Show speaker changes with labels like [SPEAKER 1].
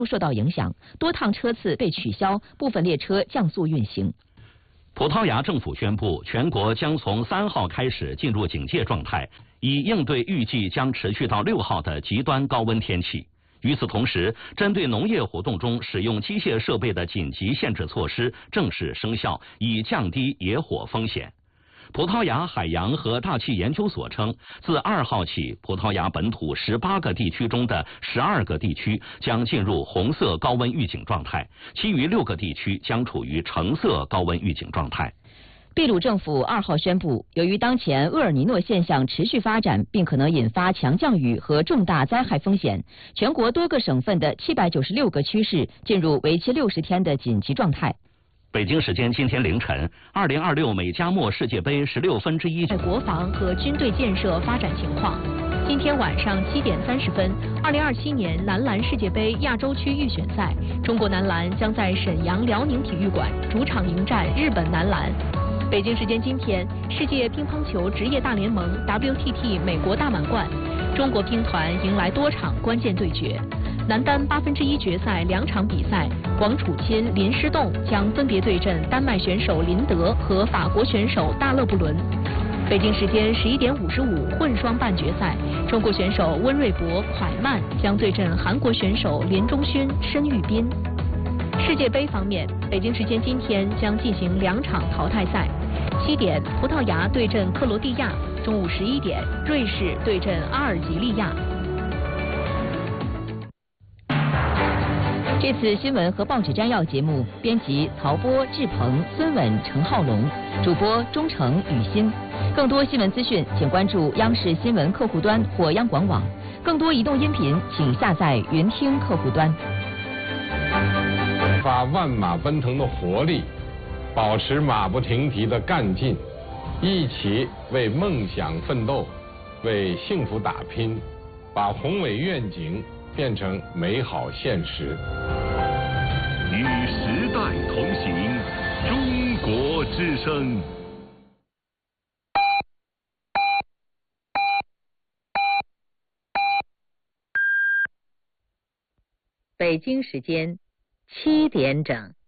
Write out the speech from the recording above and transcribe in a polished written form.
[SPEAKER 1] 受到影响，多趟车次被取消，部分列车降速运行。
[SPEAKER 2] 葡萄牙政府宣布，全国将从3号开始进入警戒状态，以应对预计将持续到6号的极端高温天气。与此同时，针对农业活动中使用机械设备的紧急限制措施正式生效，以降低野火风险。葡萄牙海洋和大气研究所称，自2号起，葡萄牙本土18个地区中的12个地区将进入红色高温预警状态，其余6个地区将处于橙色高温预警状态。
[SPEAKER 1] 秘鲁政府2号宣布，由于当前厄尔尼诺现象持续发展，并可能引发强降雨和重大灾害风险，全国多个省份的796个区市进入为期60天的紧急状态。
[SPEAKER 2] 北京时间今天凌晨，2026美加墨世界杯1/16
[SPEAKER 3] 国防和军队建设发展情况。今天晚上7点30分，2027年男篮世界杯亚洲区预选赛，中国男篮将在沈阳辽宁体育馆主场迎战日本男篮。北京时间今天，世界乒乓球职业大联盟 WTT 美国大满贯，中国乒团迎来多场关键对决。男单1/8决赛2场比赛，王楚钦、林诗栋将分别对阵丹麦选手林德和法国选手大勒布伦。北京时间11点55混双半决赛，中国选手温瑞博、蒯曼将对阵韩国选手连中勋、申玉斌。世界杯方面，北京时间今天将进行2场淘汰赛，7点葡萄牙对阵克罗地亚，中午11点瑞士对阵阿尔及利亚。
[SPEAKER 1] 这次新闻和报纸摘要节目，编辑曹波、志鹏、孙稳、陈浩龙，主播钟诚、雨欣。更多新闻资讯，请关注央视新闻客户端或央广网。更多移动音频，请下载云听客户端。
[SPEAKER 4] 发万马奔腾的活力，保持马不停蹄的干劲，一起为梦想奋斗，为幸福打拼，把宏伟愿景变成美好现实。
[SPEAKER 5] 与时代同行，中国之声。
[SPEAKER 1] 北京时间7点整。